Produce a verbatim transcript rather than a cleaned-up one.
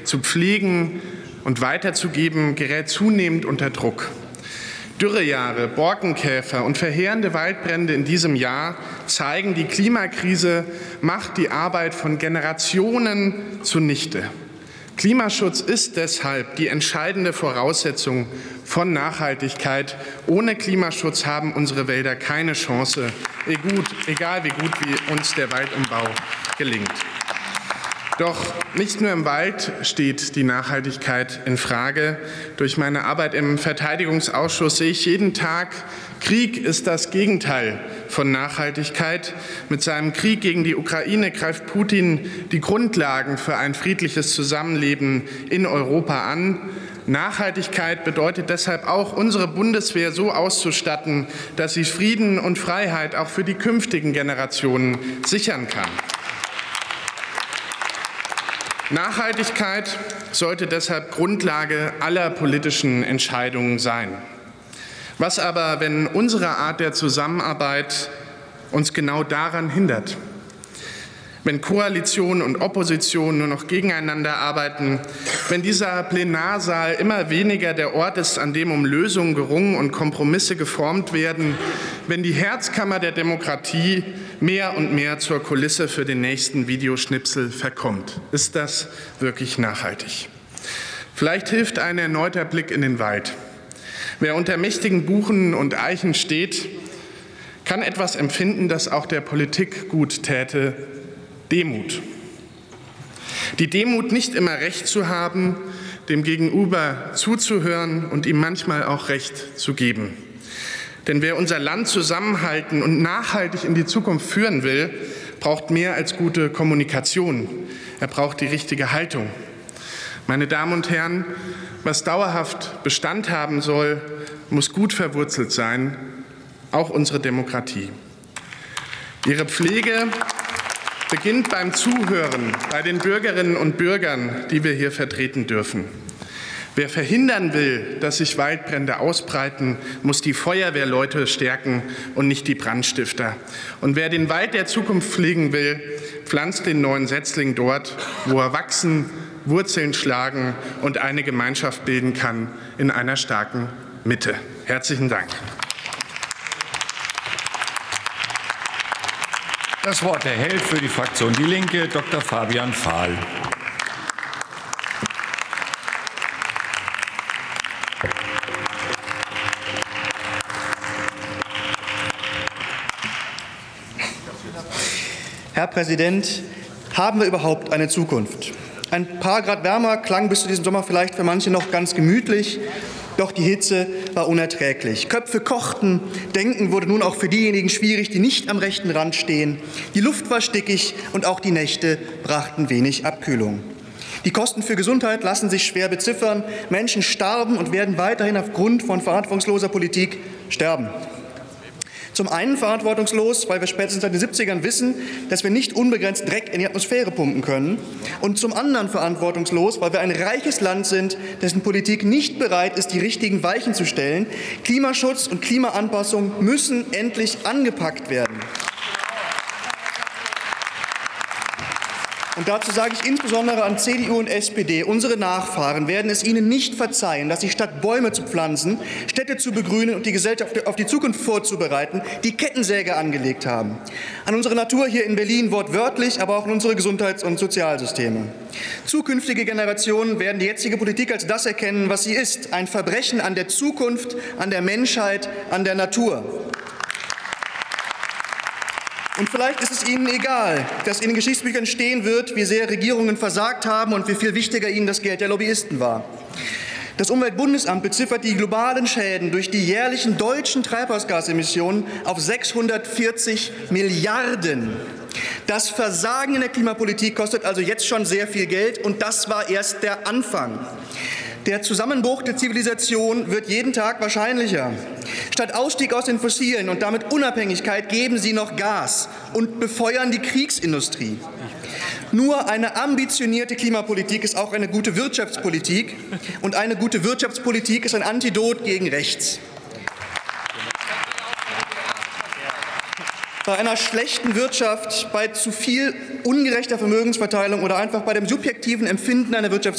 zu pflegen und weiterzugeben, gerät zunehmend unter Druck. Dürrejahre, Borkenkäfer und verheerende Waldbrände in diesem Jahr zeigen, die Klimakrise macht die Arbeit von Generationen zunichte. Klimaschutz ist deshalb die entscheidende Voraussetzung von Nachhaltigkeit. Ohne Klimaschutz haben unsere Wälder keine Chance, egal wie gut wie uns der Waldumbau gelingt. Doch nicht nur im Wald steht die Nachhaltigkeit in Frage. Durch meine Arbeit im Verteidigungsausschuss sehe ich jeden Tag, Krieg ist das Gegenteil von Nachhaltigkeit. Mit seinem Krieg gegen die Ukraine greift Putin die Grundlagen für ein friedliches Zusammenleben in Europa an. Nachhaltigkeit bedeutet deshalb auch, unsere Bundeswehr so auszustatten, dass sie Frieden und Freiheit auch für die künftigen Generationen sichern kann. Nachhaltigkeit sollte deshalb Grundlage aller politischen Entscheidungen sein. Was aber, wenn unsere Art der Zusammenarbeit uns genau daran hindert? Wenn Koalition und Opposition nur noch gegeneinander arbeiten, wenn dieser Plenarsaal immer weniger der Ort ist, an dem um Lösungen gerungen und Kompromisse geformt werden, wenn die Herzkammer der Demokratie mehr und mehr zur Kulisse für den nächsten Videoschnipsel verkommt. Ist das wirklich nachhaltig? Vielleicht hilft ein erneuter Blick in den Wald. Wer unter mächtigen Buchen und Eichen steht, kann etwas empfinden, das auch der Politik gut täte: Demut. Die Demut, nicht immer Recht zu haben, dem Gegenüber zuzuhören und ihm manchmal auch Recht zu geben. Denn wer unser Land zusammenhalten und nachhaltig in die Zukunft führen will, braucht mehr als gute Kommunikation. Er braucht die richtige Haltung. Meine Damen und Herren, was dauerhaft Bestand haben soll, muss gut verwurzelt sein, auch unsere Demokratie. Ihre Pflege beginnt beim Zuhören, bei den Bürgerinnen und Bürgern, die wir hier vertreten dürfen. Wer verhindern will, dass sich Waldbrände ausbreiten, muss die Feuerwehrleute stärken und nicht die Brandstifter. Und wer den Wald der Zukunft pflegen will, pflanzt den neuen Setzling dort, wo er wachsen, Wurzeln schlagen und eine Gemeinschaft bilden kann in einer starken Mitte. Herzlichen Dank. Das Wort erhält für die Fraktion Die Linke Doktor Fabian Fahl. Herr Präsident, haben wir überhaupt eine Zukunft? Ein paar Grad wärmer klang bis zu diesem Sommer vielleicht für manche noch ganz gemütlich. Doch die Hitze war unerträglich. Köpfe kochten, Denken wurde nun auch für diejenigen schwierig, die nicht am rechten Rand stehen. Die Luft war stickig und auch die Nächte brachten wenig Abkühlung. Die Kosten für Gesundheit lassen sich schwer beziffern. Menschen starben und werden weiterhin aufgrund von verantwortungsloser Politik sterben. Zum einen verantwortungslos, weil wir spätestens seit den siebzigern wissen, dass wir nicht unbegrenzt Dreck in die Atmosphäre pumpen können. Und zum anderen verantwortungslos, weil wir ein reiches Land sind, dessen Politik nicht bereit ist, die richtigen Weichen zu stellen. Klimaschutz und Klimaanpassung müssen endlich angepackt werden. Und dazu sage ich insbesondere an C D U und S P D, unsere Nachfahren werden es ihnen nicht verzeihen, dass sie statt Bäume zu pflanzen, Städte zu begrünen und die Gesellschaft auf die Zukunft vorzubereiten, die Kettensäge angelegt haben. An unsere Natur hier in Berlin wortwörtlich, aber auch an unsere Gesundheits- und Sozialsysteme. Zukünftige Generationen werden die jetzige Politik als das erkennen, was sie ist: ein Verbrechen an der Zukunft, an der Menschheit, an der Natur. Und vielleicht ist es Ihnen egal, dass in den Geschichtsbüchern stehen wird, wie sehr Regierungen versagt haben und wie viel wichtiger ihnen das Geld der Lobbyisten war. Das Umweltbundesamt beziffert die globalen Schäden durch die jährlichen deutschen Treibhausgasemissionen auf sechshundertvierzig Milliarden. Das Versagen in der Klimapolitik kostet also jetzt schon sehr viel Geld, und das war erst der Anfang. Der Zusammenbruch der Zivilisation wird jeden Tag wahrscheinlicher. Statt Ausstieg aus den Fossilen und damit Unabhängigkeit geben Sie noch Gas und befeuern die Kriegsindustrie. Nur eine ambitionierte Klimapolitik ist auch eine gute Wirtschaftspolitik, und eine gute Wirtschaftspolitik ist ein Antidot gegen rechts. Bei einer schlechten Wirtschaft, bei zu viel ungerechter Vermögensverteilung oder einfach bei dem subjektiven Empfinden einer Wirtschafts